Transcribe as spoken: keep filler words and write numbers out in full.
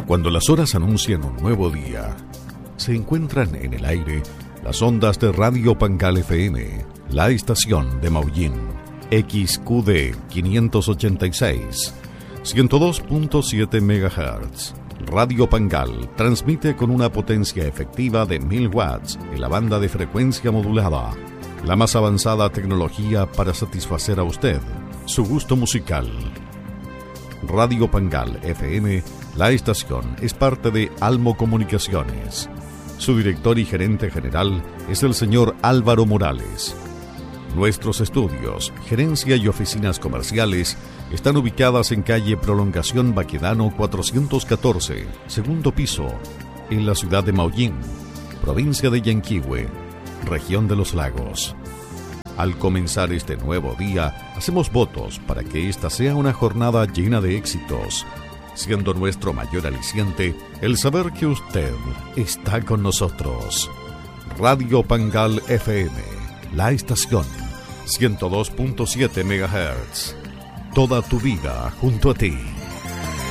Cuando las horas anuncian un nuevo día, se encuentran en el aire las ondas de Radio Pangal F M, la estación de Maullín, X Q D quinientos ochenta y seis, ciento dos punto siete megahertz. Radio Pangal transmite con una potencia efectiva de mil watts en la banda de frecuencia modulada, la más avanzada tecnología para satisfacer a usted su gusto musical. Radio Pangal F M, la estación, es parte de Almo Comunicaciones. Su director y gerente general es el señor Álvaro Morales. Nuestros estudios, gerencia y oficinas comerciales están ubicadas en calle Prolongación Baquedano cuatrocientos catorce, segundo piso, en la ciudad de Maullín, provincia de Yanquihue, región de los lagos. Al comenzar este nuevo día, hacemos votos para que esta sea una jornada llena de éxitos, siendo nuestro mayor aliciente el saber que usted está con nosotros. Radio Pangal F M, la estación, ciento dos punto siete megahertz. Toda tu vida junto a ti.